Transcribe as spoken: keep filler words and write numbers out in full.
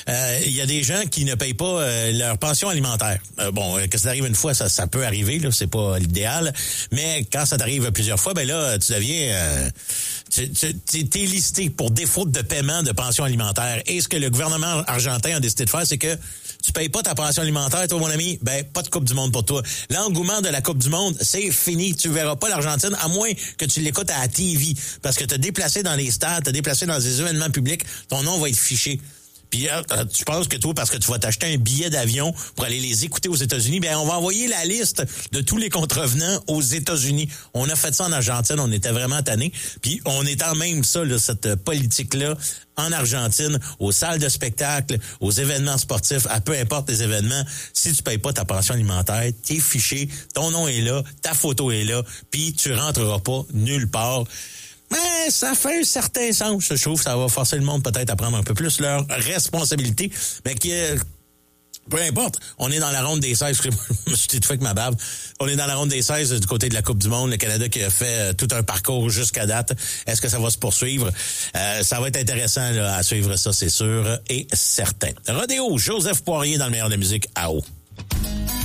euh, il y a des gens qui ne payent pas euh, leur pension alimentaire. Euh, bon, que ça arrive une fois, ça, ça peut arriver, là, c'est pas l'idéal. Mais quand ça t'arrive plusieurs fois, ben là, tu deviens... Euh, tu, tu, t'es listé pour défaut de paiement de pension alimentaire. Et ce que le gouvernement argentin a décidé de faire, c'est que tu payes pas ta pension alimentaire, toi, mon ami, ben, pas de Coupe du Monde pour toi. L'engouement de la Coupe du Monde, c'est fini. Tu verras pas l'Argentine, à moins que tu l'écoutes à la T V. Parce que t'as déplacé dans les stades, t'as déplacé dans des événements publics, ton nom va être fiché. Puis euh, tu penses que toi, parce que tu vas t'acheter un billet d'avion pour aller les écouter aux États-Unis, ben on va envoyer la liste de tous les contrevenants aux États-Unis. On a fait ça en Argentine, on était vraiment tannés. Puis on étend même ça, là, cette politique-là, en Argentine, aux salles de spectacle, aux événements sportifs, à peu importe les événements. Si tu payes pas ta pension alimentaire, t'es fiché, ton nom est là, ta photo est là, puis tu rentreras pas nulle part. Mais ça fait un certain sens, je trouve. Ça va forcer le monde peut-être à prendre un peu plus leur responsabilité. Mais qui est... Peu importe, on est dans la ronde des seize, je me suis dit tout fait avec ma barbe. On est dans la ronde des seize du côté de la Coupe du Monde, le Canada qui a fait tout un parcours jusqu'à date. Est-ce que ça va se poursuivre? Euh, ça va être intéressant là, à suivre ça, c'est sûr et certain. Rodéo, Joseph Poirier dans le meilleur de la musique, à haut.